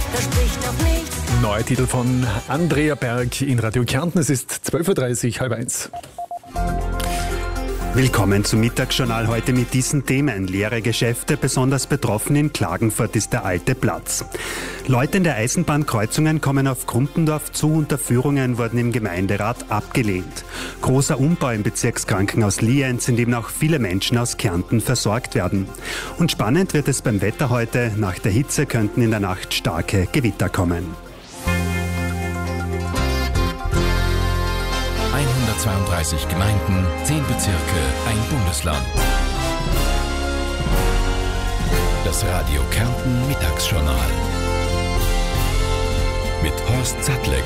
da spricht doch nichts. Neuer Titel von Andrea Berg in Radio Kärnten. Es ist 12.30 Uhr, 12:30. Willkommen zum Mittagsjournal heute mit diesen Themen. Leere Geschäfte, besonders betroffen in Klagenfurt ist der Alte Platz. Leute in der Eisenbahnkreuzungen kommen auf Grumpendorf zu, Unterführungen wurden im Gemeinderat abgelehnt. Großer Umbau im Bezirkskrankenhaus Lienz, in dem auch viele Menschen aus Kärnten versorgt werden. Und spannend wird es beim Wetter heute. Nach der Hitze könnten in der Nacht starke Gewitter kommen. 132 Gemeinden, 10 Bezirke, ein Bundesland. Das Radio Kärnten Mittagsjournal mit Horst Sattlegger.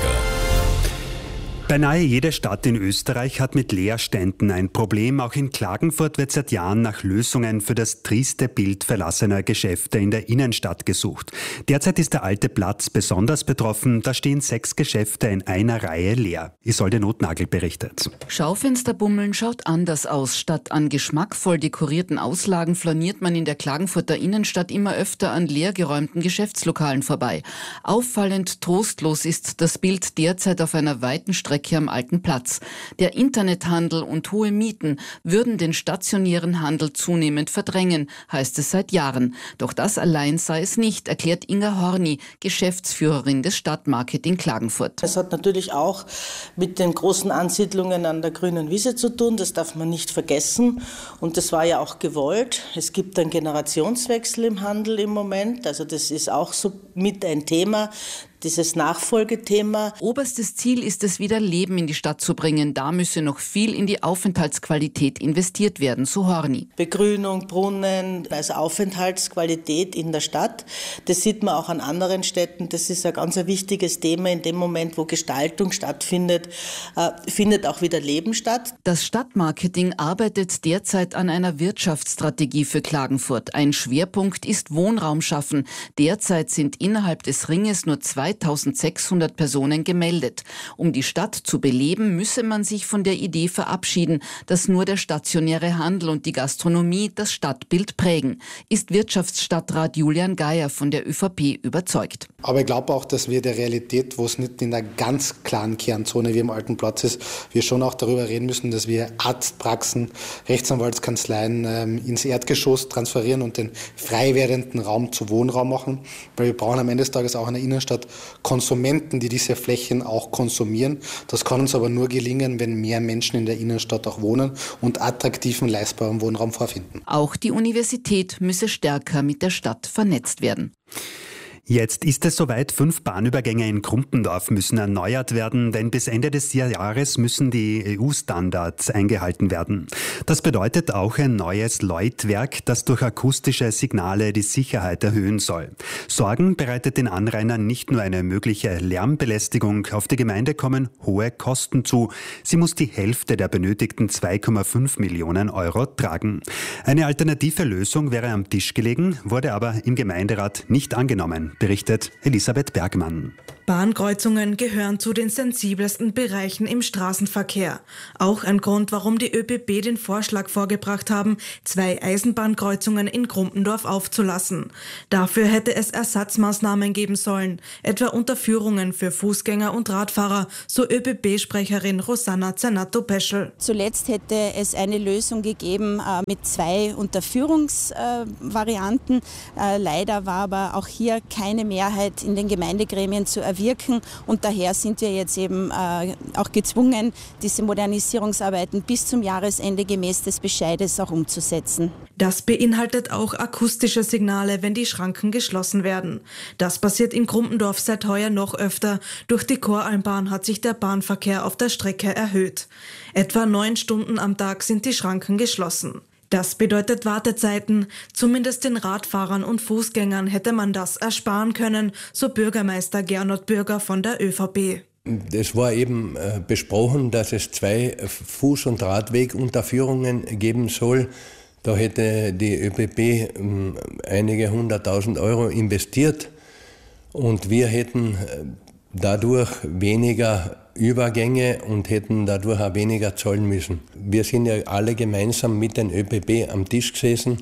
Beinahe jede Stadt in Österreich hat mit Leerständen ein Problem. Auch in Klagenfurt wird seit Jahren nach Lösungen für das triste Bild verlassener Geschäfte in der Innenstadt gesucht. Derzeit ist der Alte Platz besonders betroffen. Da stehen 6 Geschäfte in einer Reihe leer. Isolde Notnagel berichtet. Schaufensterbummeln schaut anders aus. Statt an geschmackvoll dekorierten Auslagen flaniert man in der Klagenfurter Innenstadt immer öfter an leergeräumten Geschäftslokalen vorbei. Auffallend trostlos ist das Bild derzeit auf einer weiten Strecke am Alten Platz. Der Internethandel und hohe Mieten würden den stationären Handel zunehmend verdrängen, heißt es seit Jahren. Doch das allein sei es nicht, erklärt Inga Horny, Geschäftsführerin des Stadtmarket in Klagenfurt. Es hat natürlich auch mit den großen Ansiedlungen an der grünen Wiese zu tun, das darf man nicht vergessen und das war ja auch gewollt. Es gibt einen Generationswechsel im Handel im Moment, also das ist auch so mit ein Thema. Dieses Nachfolgethema. Oberstes Ziel ist es, wieder Leben in die Stadt zu bringen. Da müsse noch viel in die Aufenthaltsqualität investiert werden, so Horny. Begrünung, Brunnen, also Aufenthaltsqualität in der Stadt. Das sieht man auch an anderen Städten. Das ist ein ganz wichtiges Thema. In dem Moment, wo Gestaltung stattfindet, findet auch wieder Leben statt. Das Stadtmarketing arbeitet derzeit an einer Wirtschaftsstrategie für Klagenfurt. Ein Schwerpunkt ist Wohnraum schaffen. Derzeit sind innerhalb des Ringes nur 2600 Personen gemeldet. Um die Stadt zu beleben, müsse man sich von der Idee verabschieden, dass nur der stationäre Handel und die Gastronomie das Stadtbild prägen, ist Wirtschaftsstadtrat Julian Geier von der ÖVP überzeugt. Aber ich glaube auch, dass wir der Realität, wo es nicht in der ganz klaren Kernzone wie im Alten Platz ist, wir schon auch darüber reden müssen, dass wir Arztpraxen, Rechtsanwaltskanzleien ins Erdgeschoss transferieren und den frei werdenden Raum zu Wohnraum machen, weil wir brauchen am Ende des Tages auch in der Innenstadt Konsumenten, die diese Flächen auch konsumieren. Das kann uns aber nur gelingen, wenn mehr Menschen in der Innenstadt auch wohnen und attraktiven, leistbaren Wohnraum vorfinden. Auch die Universität müsse stärker mit der Stadt vernetzt werden. Jetzt ist es soweit, 5 Bahnübergänge in Grumpendorf müssen erneuert werden, denn bis Ende des Jahres müssen die EU-Standards eingehalten werden. Das bedeutet auch ein neues Läutwerk, das durch akustische Signale die Sicherheit erhöhen soll. Sorgen bereitet den Anrainern nicht nur eine mögliche Lärmbelästigung, auf die Gemeinde kommen hohe Kosten zu. Sie muss die Hälfte der benötigten 2,5 Millionen Euro tragen. Eine alternative Lösung wäre am Tisch gelegen, wurde aber im Gemeinderat nicht angenommen, berichtet Elisabeth Bergmann. Bahnkreuzungen gehören zu den sensibelsten Bereichen im Straßenverkehr. Auch ein Grund, warum die ÖBB den Vorschlag vorgebracht haben, 2 Eisenbahnkreuzungen in Grumpendorf aufzulassen. Dafür hätte es Ersatzmaßnahmen geben sollen, etwa Unterführungen für Fußgänger und Radfahrer, so ÖBB-Sprecherin Rosanna Zernato-Peschel. Zuletzt hätte es eine Lösung gegeben mit 2 Unterführungsvarianten. Leider war aber auch hier keine Mehrheit in den Gemeindegremien zu erwirken und daher sind wir jetzt eben auch gezwungen, diese Modernisierungsarbeiten bis zum Jahresende gemäß des Bescheides auch umzusetzen. Das beinhaltet auch akustische Signale, wenn die Schranken geschlossen werden. Das passiert in Grumpendorf seit heuer noch öfter. Durch die Koralmbahn hat sich der Bahnverkehr auf der Strecke erhöht. Etwa 9 Stunden am Tag sind die Schranken geschlossen. Das bedeutet Wartezeiten. Zumindest den Radfahrern und Fußgängern hätte man das ersparen können, so Bürgermeister Gernot Bürger von der ÖVP. Es war eben besprochen, dass es 2 Fuß- und Radwegunterführungen geben soll. Da hätte die ÖBB einige 100.000 Euro investiert und wir hätten dadurch weniger Übergänge und hätten dadurch auch weniger zahlen müssen. Wir sind ja alle gemeinsam mit den ÖBB am Tisch gesessen,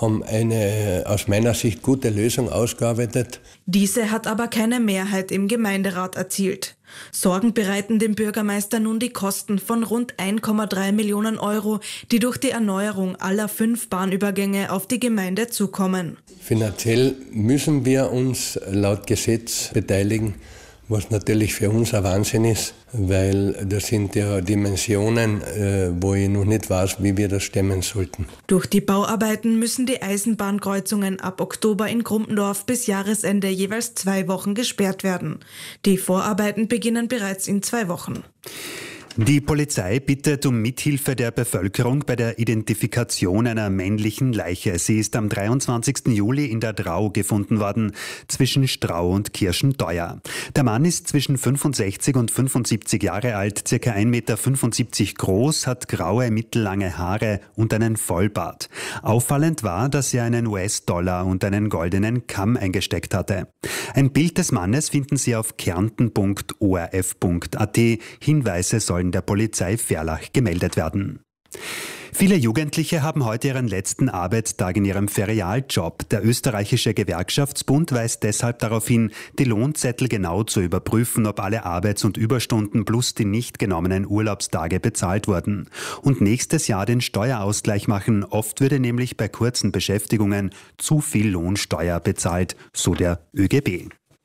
haben eine aus meiner Sicht gute Lösung ausgearbeitet. Diese hat aber keine Mehrheit im Gemeinderat erzielt. Sorgen bereiten dem Bürgermeister nun die Kosten von rund 1,3 Millionen Euro, die durch die Erneuerung aller 5 Bahnübergänge auf die Gemeinde zukommen. Finanziell müssen wir uns laut Gesetz beteiligen, was natürlich für uns ein Wahnsinn ist, weil das sind ja Dimensionen, wo ich noch nicht weiß, wie wir das stemmen sollten. Durch die Bauarbeiten müssen die Eisenbahnkreuzungen ab Oktober in Grumpendorf bis Jahresende jeweils 2 Wochen gesperrt werden. Die Vorarbeiten beginnen bereits in 2 Wochen. Die Polizei bittet um Mithilfe der Bevölkerung bei der Identifikation einer männlichen Leiche. Sie ist am 23. Juli in der Drau gefunden worden, zwischen Strau und Kirschentheuer. Der Mann ist zwischen 65 und 75 Jahre alt, ca. 1,75 Meter groß, hat graue, mittellange Haare und einen Vollbart. Auffallend war, dass er einen US-Dollar und einen goldenen Kamm eingesteckt hatte. Ein Bild des Mannes finden Sie auf kärnten.orf.at. Hinweise sollen der Polizei Verlach gemeldet werden. Viele Jugendliche haben heute ihren letzten Arbeitstag in ihrem Ferialjob. Der österreichische Gewerkschaftsbund weist deshalb darauf hin, die Lohnzettel genau zu überprüfen, ob alle Arbeits- und Überstunden plus die nicht genommenen Urlaubstage bezahlt wurden. Und nächstes Jahr den Steuerausgleich machen. Oft würde nämlich bei kurzen Beschäftigungen zu viel Lohnsteuer bezahlt, so der ÖGB.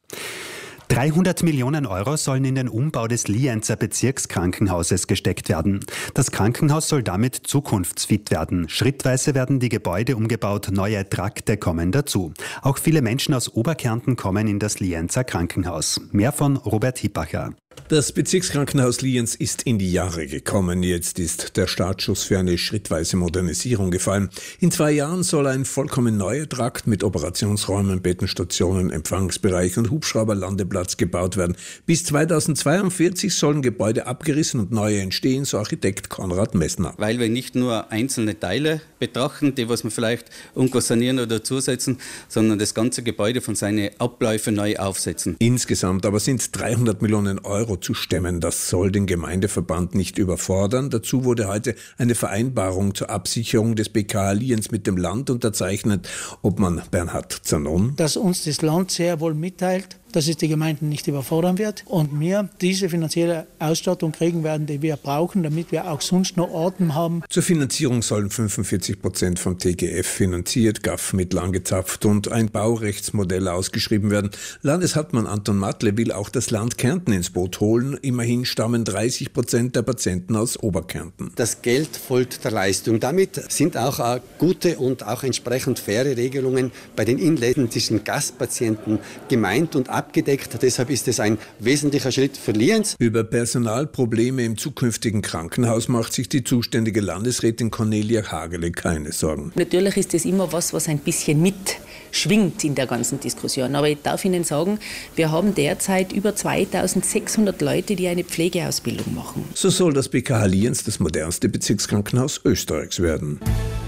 300 Millionen Euro sollen in den Umbau des Lienzer Bezirkskrankenhauses gesteckt werden. Das Krankenhaus soll damit zukunftsfit werden. Schrittweise werden die Gebäude umgebaut, neue Trakte kommen dazu. Auch viele Menschen aus Oberkärnten kommen in das Lienzer Krankenhaus. Mehr von Robert Hippacher. Das Bezirkskrankenhaus Lienz ist in die Jahre gekommen. Jetzt ist der Startschuss für eine schrittweise Modernisierung gefallen. In 2 Jahren soll ein vollkommen neuer Trakt mit Operationsräumen, Bettenstationen, Empfangsbereich und Hubschrauberlandeplatz gebaut werden. Bis 2042 sollen Gebäude abgerissen und neue entstehen, so Architekt Konrad Messner. Weil wir nicht nur einzelne Teile betrachten, die was wir vielleicht irgendwo sanieren oder zusetzen, sondern das ganze Gebäude von seinen Abläufen neu aufsetzen. Insgesamt aber sind 300 Millionen Euro zu stemmen. Das soll den Gemeindeverband nicht überfordern. Dazu wurde heute eine Vereinbarung zur Absicherung des BKH Lienz mit dem Land unterzeichnet. Obmann Bernhard Zanon. Dass uns das Land sehr wohl mitteilt, dass es die Gemeinden nicht überfordern wird und wir diese finanzielle Ausstattung kriegen werden, die wir brauchen, damit wir auch sonst noch Atem haben. Zur Finanzierung sollen 45% vom TGF finanziert, GAF-Mittel angezapft und ein Baurechtsmodell ausgeschrieben werden. Landeshauptmann Anton Matle will auch das Land Kärnten ins Boot holen. Immerhin stammen 30% der Patienten aus Oberkärnten. Das Geld folgt der Leistung. Damit sind auch gute und auch entsprechend faire Regelungen bei den inländischen Gastpatienten gemeint und abgedeckt. Deshalb ist es ein wesentlicher Schritt für Lienz. Über Personalprobleme im zukünftigen Krankenhaus macht sich die zuständige Landesrätin Cornelia Hagele keine Sorgen. Natürlich ist das immer was ein bisschen mitschwingt in der ganzen Diskussion. Aber ich darf Ihnen sagen, wir haben derzeit über 2600 Leute, die eine Pflegeausbildung machen. So soll das BKH Lienz das modernste Bezirkskrankenhaus Österreichs werden.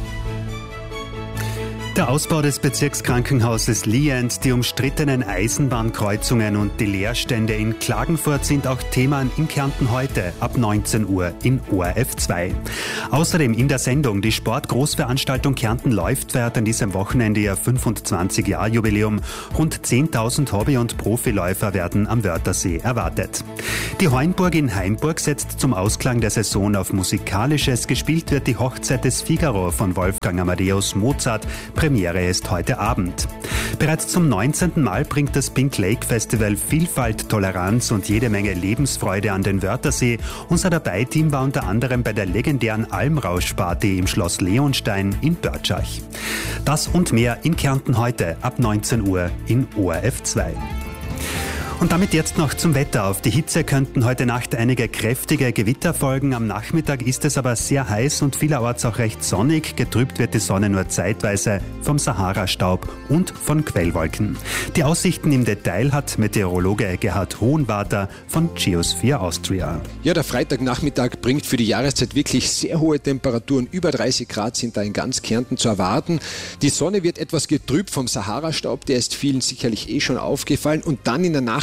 Der Ausbau des Bezirkskrankenhauses Lienz, die umstrittenen Eisenbahnkreuzungen und die Leerstände in Klagenfurt sind auch Thema in Kärnten heute ab 19 Uhr in ORF 2. Außerdem in der Sendung die Sportgroßveranstaltung Kärnten läuft feiert an diesem Wochenende ihr 25-Jahr-Jubiläum. Rund 10.000 Hobby- und Profiläufer werden am Wörthersee erwartet. Die Heuenburg in Hainburg setzt zum Ausklang der Saison auf Musikalisches. Gespielt wird die Hochzeit des Figaro von Wolfgang Amadeus Mozart. Premiere ist heute Abend. Bereits zum 19. Mal bringt das Pink Lake Festival Vielfalt, Toleranz und jede Menge Lebensfreude an den Wörthersee. Unser Dabei-Team war unter anderem bei der legendären Almrauschparty im Schloss Leonstein in Börtschach. Das und mehr in Kärnten heute ab 19 Uhr in ORF 2. Und damit jetzt noch zum Wetter. Auf die Hitze könnten heute Nacht einige kräftige Gewitter folgen. Am Nachmittag ist es aber sehr heiß und vielerorts auch recht sonnig. Getrübt wird die Sonne nur zeitweise vom Sahara-Staub und von Quellwolken. Die Aussichten im Detail hat Meteorologe Gerhard Hohenwarter von Geosphere Austria. Ja, der Freitagnachmittag bringt für die Jahreszeit wirklich sehr hohe Temperaturen. Über 30 Grad sind da in ganz Kärnten zu erwarten. Die Sonne wird etwas getrübt vom Sahara-Staub. Der ist vielen sicherlich schon aufgefallen. Und dann in der Nacht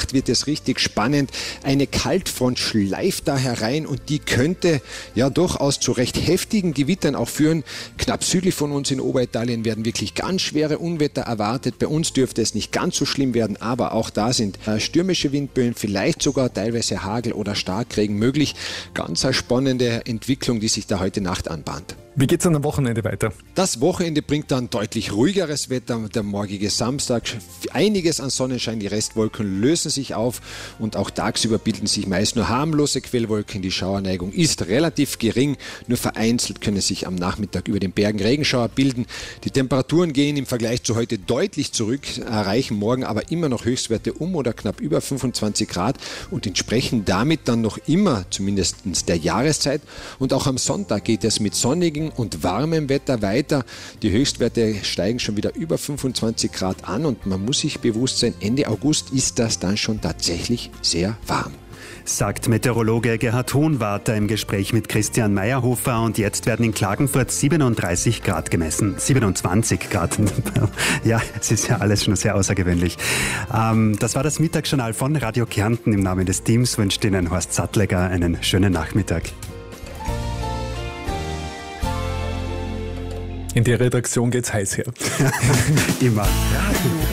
Nacht wird es richtig spannend. Eine Kaltfront schleift da herein und die könnte ja durchaus zu recht heftigen Gewittern auch führen. Knapp südlich von uns in Oberitalien werden wirklich ganz schwere Unwetter erwartet. Bei uns dürfte es nicht ganz so schlimm werden, aber auch da sind stürmische Windböen, vielleicht sogar teilweise Hagel oder Starkregen möglich. Ganz eine spannende Entwicklung, die sich da heute Nacht anbahnt. Wie geht es dann am Wochenende weiter? Das Wochenende bringt dann deutlich ruhigeres Wetter. Der morgige Samstag, einiges an Sonnenschein, die Restwolken lösen sich auf und auch tagsüber bilden sich meist nur harmlose Quellwolken. Die Schauerneigung ist relativ gering, nur vereinzelt können sich am Nachmittag über den Bergen Regenschauer bilden. Die Temperaturen gehen im Vergleich zu heute deutlich zurück, erreichen morgen aber immer noch Höchstwerte um oder knapp über 25 Grad und entsprechen damit dann noch immer zumindest der Jahreszeit. Und auch am Sonntag geht es mit sonnigen und warmem Wetter weiter. Die Höchstwerte steigen schon wieder über 25 Grad an und man muss sich bewusst sein, Ende August ist das dann schon tatsächlich sehr warm. Sagt Meteorologe Gerhard Hohnwarter im Gespräch mit Christian Meyerhofer. Und jetzt werden in Klagenfurt 37 Grad gemessen. 27 Grad. Ja, es ist ja alles schon sehr außergewöhnlich. Das war das Mittagsjournal von Radio Kärnten. Im Namen des Teams wünscht Ihnen Horst Sattlegger einen schönen Nachmittag. In der Redaktion geht's heiß her. Immer. Radio